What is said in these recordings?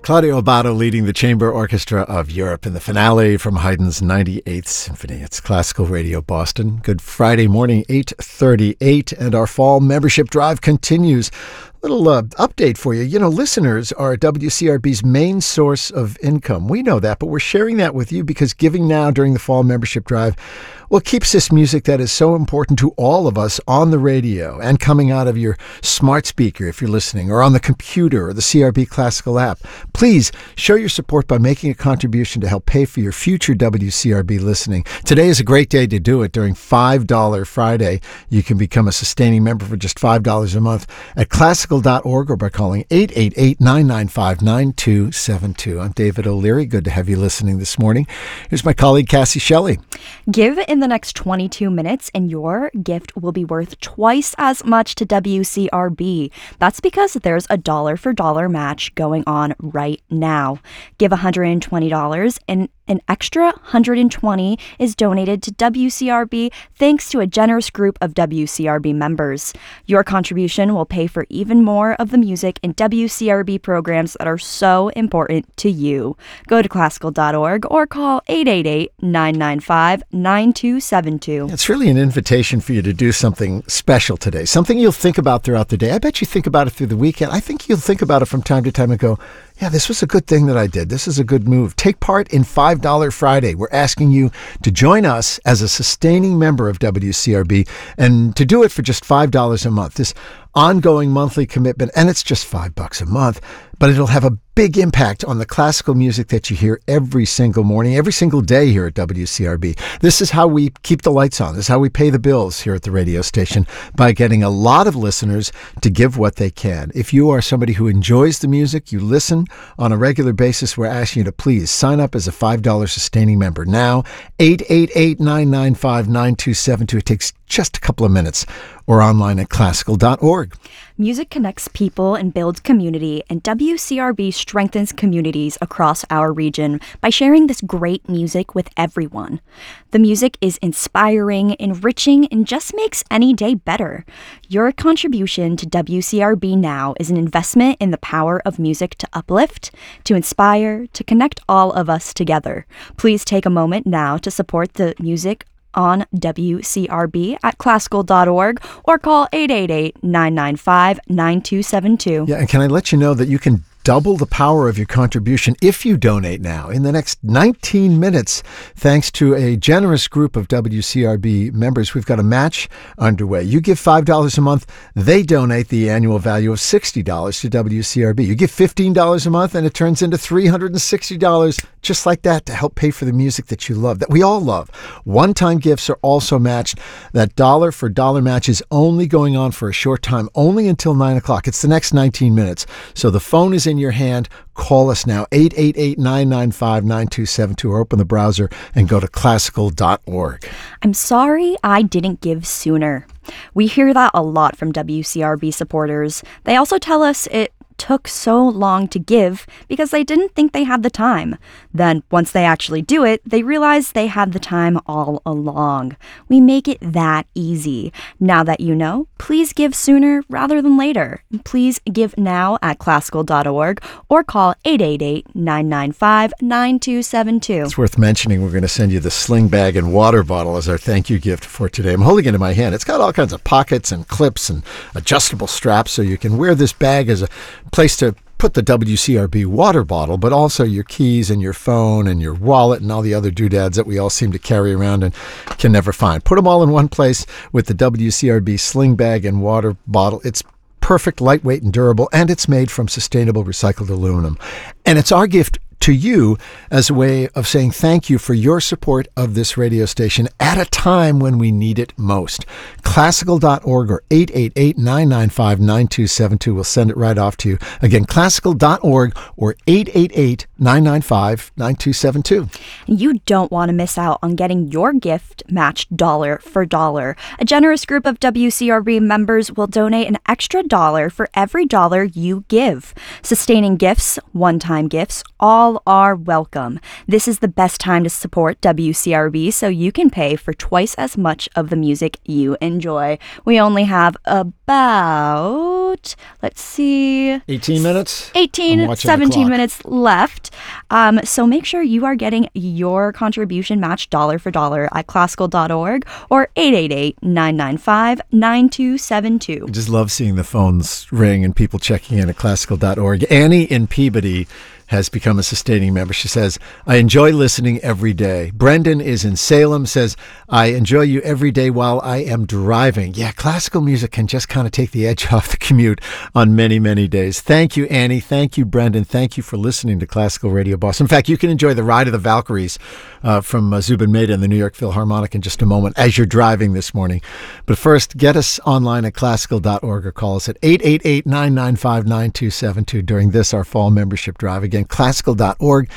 Claudio Abbado leading the Chamber Orchestra of Europe in the finale from Haydn's 98th Symphony. It's Classical Radio Boston. Good Friday morning, 8:38, and our fall membership drive continues. Little update for you. You know, listeners are WCRB's main source of income. We know that, but we're sharing that with you because giving now during the fall membership drive, well, keeps this music that is so important to all of us on the radio and coming out of your smart speaker if you're listening, or on the computer or the CRB Classical app. Please show your support by making a contribution to help pay for your future WCRB listening. Today is a great day to do it. During $5 Friday, you can become a sustaining member for just $5 a month at classical.org or by calling 888-995-9272. I'm David O'Leary. Good to have you listening this morning. Here's my colleague, Cassie Shelley. Give in the next 22 minutes and your gift will be worth twice as much to WCRB. That's because there's a dollar for dollar match going on right now. Give $120 and an extra $120 is donated to WCRB thanks to a generous group of WCRB members. Your contribution will pay for even more of the music and WCRB programs that are so important to you. Go to classical.org or call 888-995-9272. It's really an invitation for you to do something special today, something you'll think about throughout the day. I bet you think about it through the weekend. I think you'll think about it from time to time and go, yeah, this was a good thing that I did. This is a good move. Take part in $5 Friday. We're asking you to join us as a sustaining member of WCRB and to do it for just $5 a month. This ongoing monthly commitment, and it's just $5 a month, but it'll have a big impact on the classical music that you hear every single morning, every single day here at WCRB. This is how we keep the lights on. This is how we pay the bills here at the radio station, by getting a lot of listeners to give what they can. If you are somebody who enjoys the music, you listen on a regular basis, we're asking you to please sign up as a $5 sustaining member now. 888-995-9272. It takes just a couple of minutes, or online at classical.org. Music connects people and builds community, and WCRB strengthens communities across our region by sharing this great music with everyone. The music is inspiring, enriching, and just makes any day better. Your contribution to WCRB now is an investment in the power of music to uplift, to inspire, to connect all of us together. Please take a moment now to support the music on WCRB at classical.org or call 888-995-9272. Yeah, and can I let you know that you can double the power of your contribution if you donate now in the next 19 minutes, thanks to a generous group of WCRB members. We've got a match underway. You give $5 a month, they donate the annual value of $60 to WCRB. You give $15 a month and it turns into $360 just like that to help pay for the music that you love, that we all love. One-time gifts are also matched. That dollar for dollar match is only going on for a short time, only until 9 o'clock. It's the next 19 minutes. So the phone is in your hand. Call us now, 888-995-9272, or open the browser and go to classical.org. I'm sorry I didn't give sooner. We hear that a lot from WCRB supporters. They also tell us it took so long to give because they didn't think they had the time. Then, once they actually do it, they realize they had the time all along. We make it that easy. Now that you know, please give sooner rather than later. Please give now at classical.org or call 888-995-9272. It's worth mentioning we're going to send you the sling bag and water bottle as our thank you gift for today. I'm holding it in my hand. It's got all kinds of pockets and clips and adjustable straps, so you can wear this bag as a place to put the WCRB water bottle, but also your keys and your phone and your wallet and all the other doodads that we all seem to carry around and can never find. Put them all in one place with the WCRB sling bag and water bottle. It's perfect, lightweight, and durable, and it's made from sustainable recycled aluminum. And it's our gift to you as a way of saying thank you for your support of this radio station at a time when we need it most. Classical.org or 888-995-9272 will send it right off to you. Again, classical.org or 888 888-995-9272. You don't want to miss out on getting your gift matched dollar for dollar. A generous group of WCRB members will donate an extra dollar for every dollar you give. Sustaining gifts, one-time gifts, all are welcome. This is the best time to support WCRB so you can pay for twice as much of the music you enjoy. We only have about, 18 minutes? 17 minutes left. So make sure you are getting your contribution matched dollar for dollar at classical.org or 888-995-9272. I just love seeing the phones ring and people checking in at classical.org. Annie in Peabody has become a sustaining member. She says, I enjoy listening every day. Brendan is in Salem, says, I enjoy you every day while I am driving. Yeah, classical music can just kind of take the edge off the commute on many, many days. Thank you, Annie. Thank you, Brendan. Thank you for listening to Classical Radio Boston. In fact, you can enjoy the Ride of the Valkyries from Zubin Mehta and the New York Philharmonic in just a moment as you're driving this morning. But first, get us online at classical.org or call us at 888-995-9272 during this, our fall membership drive. Again, classical.org,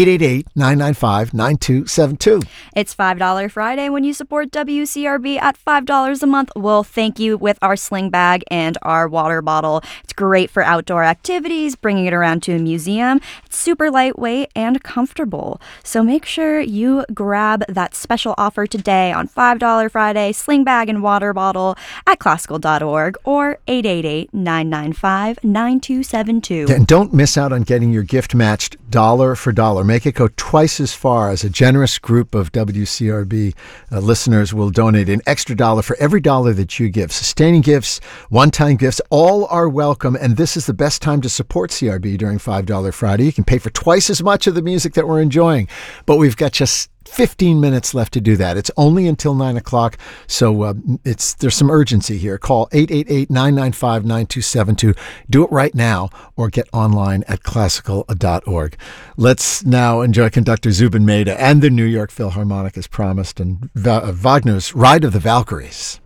888-995-9272. It's $5 Friday when you support WCRB at $5 a month. We'll thank you with our sling bag and our water bottle. It's great for outdoor activities, bringing it around to a museum. It's super lightweight and comfortable. So make sure you grab that special offer today on $5 Friday, sling bag and water bottle at classical.org or 888-995-9272. And don't miss out on getting your gift matched dollar for dollar. Make it go twice as far as a generous group of WCRB listeners will donate an extra dollar for every dollar that you give. Sustaining gifts, one-time gifts, all are welcome. And this is the best time to support CRB during $5 Friday. You can pay for twice as much of the music that we're enjoying. But we've got just 15 minutes left to do that. It's only until 9 o'clock, so there's some urgency here. Call 888-995-9272. Do it right now or get online at classical.org. Let's now enjoy conductor Zubin Mehta and the New York Philharmonic as promised and Wagner's Ride of the Valkyries.